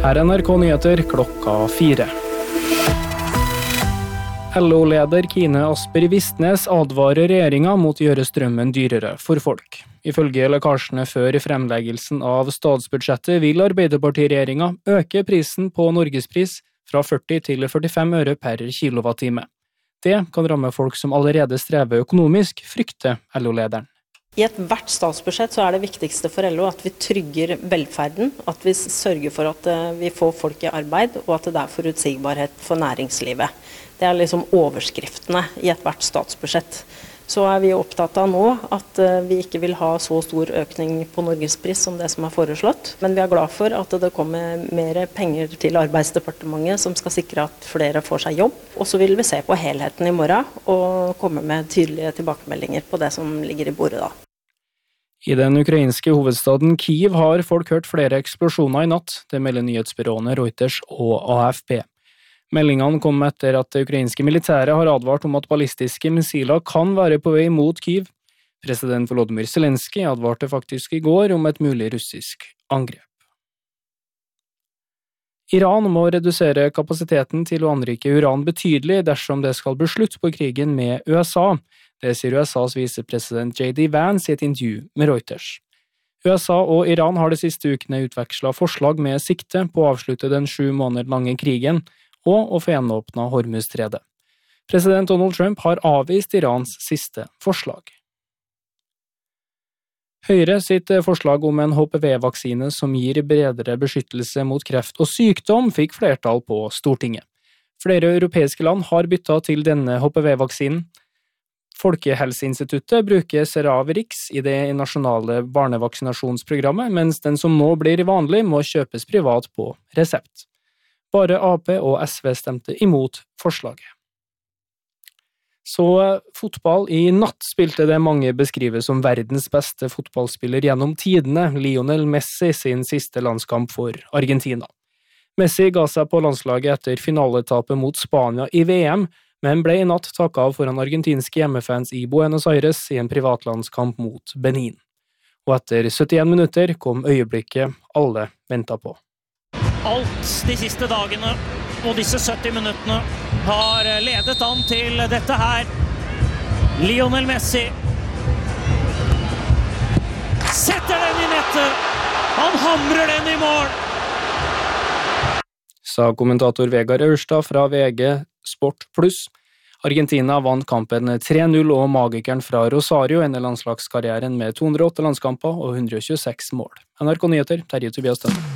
Her er NRK Nyheter klokka 4. LO-leder Kine Asper Vistnes advarer regjeringen mot å gjøre strømmen dyrere for folk. Ifølge lekkasjene før fremleggelsen av statsbudsjettet vil Arbeiderparti-regjeringen øke prisen på Norgespris fra 40 til 45 øre per kilowattime. Det kan ramme folk som allerede strever økonomisk, frykter LO-lederen. I hvert statsbudsjett så er det viktigste for LO at vi trygger velferden, at vi sørger for at vi får folk i arbeid, og at det er forutsigbarhet for næringslivet. Det er liksom overskriftene i hvert statsbudsjett. Så er vi opptatt av nå at vi ikke vil ha så stor økning på Norgespris som det som er foreslått. Men vi er glad for at det kommer mer penger til Arbeidsdepartementet som skal sikre at flere får seg jobb. Og så vil vi se på helheten i morgen og komme med tydelige tilbakemeldinger på det som ligger i bordet da. I den ukrainske hovedstaden Kyiv har folk hørt flere eksplosjoner i natt, det melder nyhetsbyråene Reuters og AFP. Meldingene kom etter at det ukrainske militæret har advart om at ballistiske missiler kan være på vei mot Kyiv. President Volodymyr Zelenskyj advarte faktisk i går om et mulig russisk angrep. Iran må redusere kapasiteten til å anrike uran betydelig dersom det skal bli slutt på krigen med USA. Det sier USAs visepresident J.D. Vance i et intervju med Reuters. USA og Iran har de siste ukene utvekslet forslag med sikte på å avslutte den 7 måneder lange krigen og å få gjenåpnet Hormuzstredet. President Donald Trump har avvist Irans siste forslag. Høyre sitt forslag om en HPV-vaksine som gir bredere beskyttelse mot kreft og sykdom fikk flertall på Stortinget. Flere europeiske land har byttet til denne HPV-vaksinen. Folkehelseinstituttet bruker Cervarix i det nasjonale barnevaksinasjonsprogrammet, mens den som nå blir vanlig må kjøpes privat på resept. Bare Ap og SV stemte imot forslaget. Så fotball. I natt spilte det mange beskriver som verdens beste fotballspiller gjennom tidene, Lionel Messi sin siste landskamp for Argentina. Messi ga seg på landslaget etter finaletapet mot Spania i VM, men ble i natt takket av foran argentinske hjemmefans i Buenos Aires i en privatlandskamp mot Benin. Og etter 71 minutter kom øyeblikket alle ventet på. Alt de siste dagene og disse 70 minuttene har ledet an til dette her. Lionel Messi setter den i nettet. Han hamrer den i mål. Sa kommentator Vegard Aurstad fra VG Sport Plus. Argentina vant kampen 3-0, og magikeren fra Rosario ender landslagskarrieren med 208 landskamper og 126 mål. NRK Nyheter, Terje Tobias Støtte.